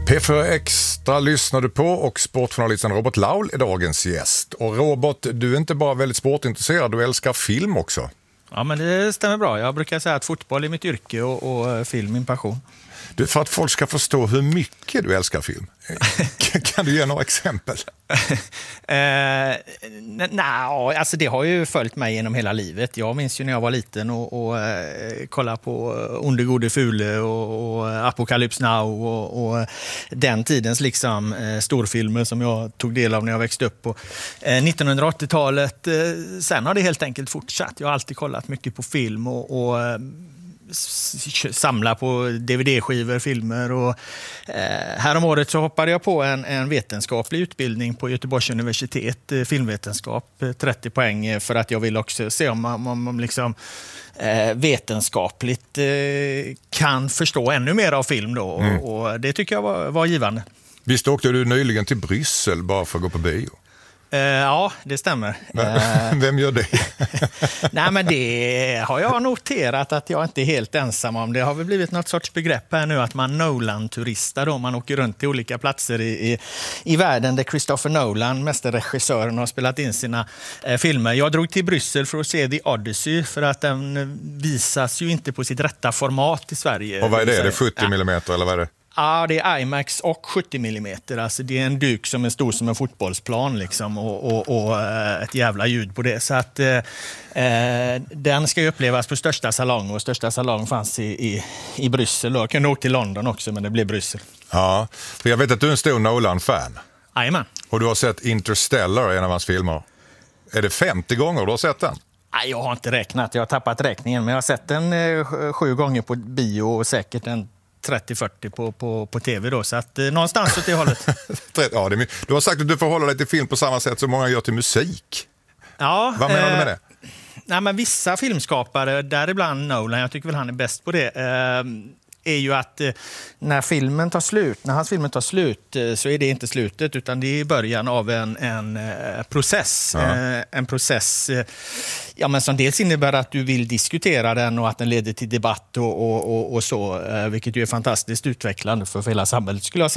P4 Extra lyssnar du på och sportjournalisten Robert Laul är dagens gäst. Och Robert, du är inte bara väldigt sportintresserad, du älskar film också. Ja, men det stämmer bra. Jag brukar säga att fotboll är mitt yrke och film min passion. Du, för att folk ska förstå hur mycket du älskar film, kan du ge några exempel? Alltså det har ju följt mig genom hela livet. Jag minns ju när jag var liten och kollade på Onde gode fule och Apocalypse Now och den tidens liksom storfilmer som jag tog del av när jag växte upp på 1980-talet. Sen har det helt enkelt fortsatt. Jag har alltid kollat mycket på film och samla på DVD-skivor, filmer och häromåret så hoppade jag på en vetenskaplig utbildning på Göteborgs universitet, filmvetenskap, 30 poäng för att jag vill också se om man liksom vetenskapligt kan förstå ännu mer av film då och det tycker jag var givande. Visst åkte du nyligen till Bryssel bara för att gå på bio? Ja, det stämmer. Vem gör det? Nej, men det har jag noterat att jag inte är helt ensam om. Det har väl blivit något sorts begrepp här nu att man Nolan-turistar då. Man åker runt till olika platser i världen där Christopher Nolan, mästerregissören, har spelat in sina filmer. Jag drog till Bryssel för att se The Odyssey för att den visas ju inte på sitt rätta format i Sverige. Och vad är det? Är det 70 mm eller vad är det? Ja, det är IMAX och 70 mm. Alltså det är en duk som är stor som en fotbollsplan liksom, och ett jävla ljud på det. Så att den ska ju upplevas på största salong och största salong fanns i Bryssel. Jag kunde åka till London också, men det blev Bryssel. Ja, för jag vet att du är en stor Nolan-fan. Jajamän. Och du har sett Interstellar, en av hans filmer. Är det 50 gånger du har sett den? Nej, jag har inte räknat. Jag har tappat räkningen, men jag har sett den 7 gånger på bio och säkert en 30-40 på tv då, så att någonstans åt det hållet. Ja, du har sagt att du förhåller dig till film på samma sätt som många gör till musik. Ja. Vad menar du med det? Nej, men vissa filmskapare, däribland Nolan, jag tycker väl han är bäst på det, är ju att när hans filmen tar slut så är det inte slutet utan det är början av en process. Ja. En process men som dels innebär att du vill diskutera den och att den leder till debatt och så, vilket ju är fantastiskt utvecklande för hela samhället skulle jag säga.